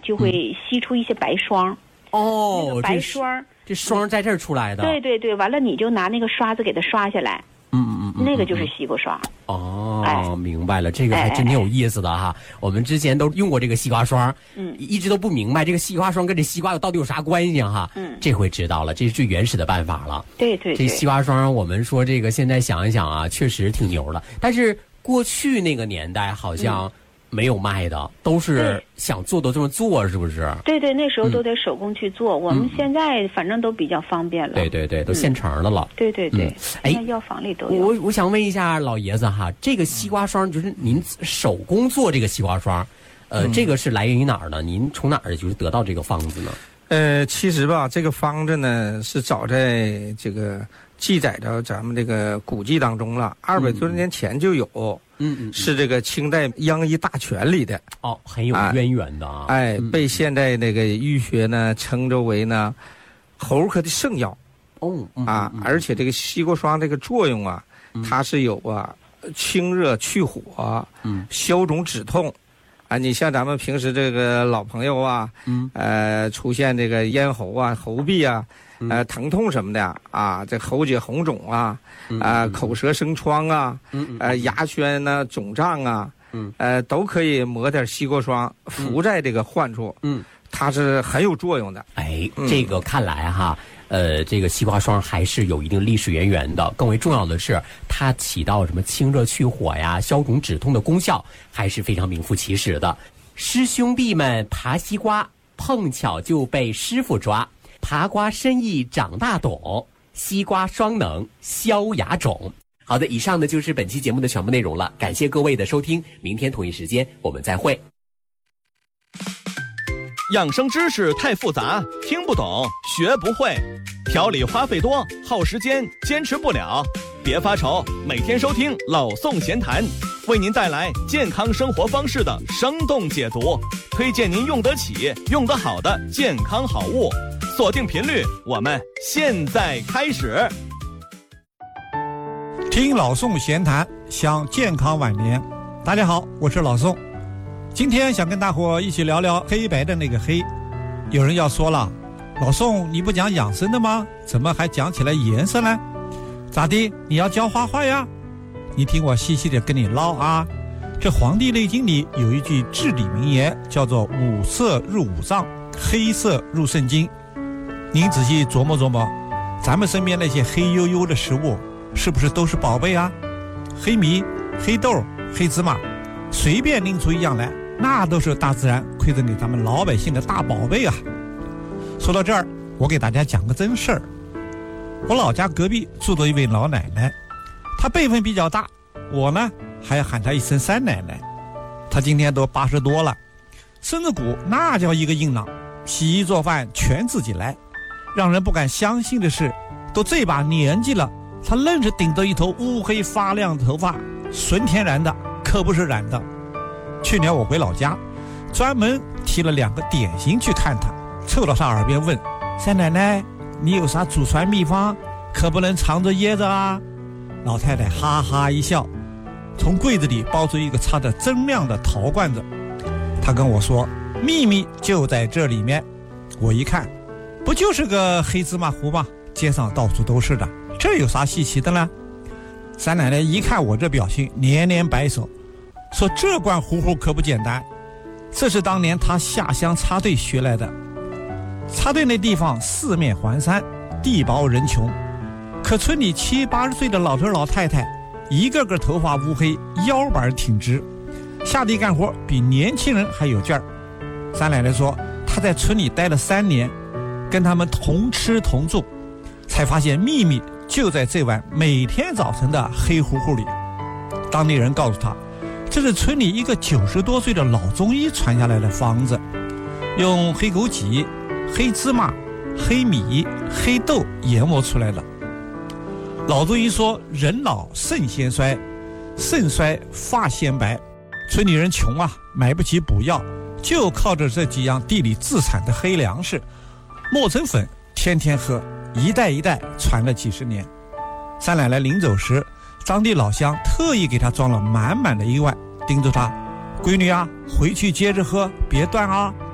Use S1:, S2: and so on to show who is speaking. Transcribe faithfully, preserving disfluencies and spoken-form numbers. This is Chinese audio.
S1: 就会吸出一些白霜。
S2: 哦，
S1: 那个白霜，
S2: 这霜在这儿出来的。
S1: 对对对，完了你就拿那个刷子给它刷下来。
S2: 嗯嗯嗯，
S1: 那个就是西瓜霜。
S2: 哦，
S1: 哎、
S2: 明白了，这个还真挺有意思的哈。哎哎哎我们之前都用过这个西瓜霜，
S1: 嗯，
S2: 一直都不明白这个西瓜霜跟这西瓜到底有啥关系哈。
S1: 嗯，
S2: 这回知道了，这是最原始的办法了。
S1: 对对对，
S2: 这西瓜霜，我们说这个现在想一想啊，确实挺牛的。但是过去那个年代好像没有卖的，嗯、都是想做都这么做，是不是？
S1: 对对，那时候都得手工去做。嗯、我们现在反正都比较方便了。
S2: 对对对，都现成的了。
S1: 嗯、对对对，
S2: 哎、
S1: 嗯，药房里都有。
S2: 我我想问一下老爷子哈，这个西瓜霜就是您手工做这个西瓜霜，呃，嗯、这个是来源于哪儿呢？您从哪儿就是得到这个方子呢？
S3: 呃，其实吧，这个方子呢是早在这个记载到咱们这个古籍当中了，二百多年前就有。嗯嗯，是这个清代《央医大全》里的
S2: 哦，很有渊源的啊。
S3: 哎，嗯、被现在那个医学呢称之为呢猴科的圣药。
S2: 哦、嗯、
S3: 啊，
S2: 嗯、
S3: 而且这个西瓜霜这个作用啊，嗯、它是有啊清热去火、嗯，消肿止痛。啊，你像咱们平时这个老朋友啊，嗯，呃，出现这个咽喉啊、喉壁啊。呃，疼痛什么的啊，这喉结红肿啊，啊、呃，口舌生疮啊，呃，牙圈呢肿胀啊，呃，都可以抹点西瓜霜敷在这个患处，嗯，它是很有作用的。
S2: 哎，这个看来哈，呃，这个西瓜霜还是有一定历史渊源的。更为重要的是，它起到什么清热去火呀、消肿止痛的功效，还是非常名副其实的。师兄弟们爬西瓜，碰巧就被师傅抓。爬瓜深意长大懂，西瓜霜能消牙肿。好的，以上呢就是本期节目的全部内容了，感谢各位的收听，明天同一时间我们再会。
S4: 养生知识太复杂，听不懂学不会，调理花费多，耗时间，坚持不了。别发愁，每天收听老宋闲谈，为您带来健康生活方式的生动解读，推荐您用得起、用得好的健康好物。锁定频率，我们现在开始。
S5: 听老宋闲谈，享健康晚年。大家好，我是老宋。今天想跟大伙一起聊聊黑白的那个黑。有人要说了，老宋你不讲养生的吗？怎么还讲起来颜色呢？咋的？你要教画画呀？你听我细细的跟你唠啊。这《黄帝内经》里有一句至理名言，叫做五色入五脏，黑色入肾经。您仔细琢磨琢磨，咱们身边那些黑黝黝的食物是不是都是宝贝啊？黑米、黑豆、黑芝麻，随便拎出一样来，那都是大自然馈赠给咱们老百姓的大宝贝啊。说到这儿，我给大家讲个真事儿。我老家隔壁住着一位老奶奶，她辈分比较大，我呢还要喊她一声三奶奶。她今天都八十多了，身子骨那叫一个硬朗，洗衣做饭全自己来。让人不敢相信的是，都这把年纪了，他愣是顶着一头乌黑发亮的头发，纯天然的，可不是染的。去年我回老家，专门提了两个点心去看他，凑到他耳边问：三奶奶，你有啥祖传秘方，可不能藏着掖着啊？老太太哈哈一笑，从柜子里抱出一个插着锃亮的陶罐子。她跟我说，秘密就在这里面。我一看，不就是个黑芝麻糊吗？街上到处都是的，这有啥稀奇的呢？三奶奶一看我这表情，连连摆手，说这罐糊糊可不简单，这是当年她下乡插队学来的。插队那地方四面环山，地薄人穷，可村里七八十岁的老头老太太，一个个头发乌黑，腰板挺直，下地干活比年轻人还有劲儿。三奶奶说，她在村里待了三年，跟他们同吃同住，才发现秘密就在这碗每天早晨的黑乎乎里。当地人告诉他，这是村里一个九十多岁的老中医传下来的方子，用黑枸杞、黑芝麻、黑米、黑豆研磨出来的。老中医说，人老肾先衰，肾衰发先白，村里人穷啊，买不起补药，就靠着这几样地里自产的黑粮食磨成粉，天天喝，一代一代传了几十年。三奶奶临走时，当地老乡特意给她装了满满的一碗，叮嘱她，闺女啊，回去接着喝，别断啊。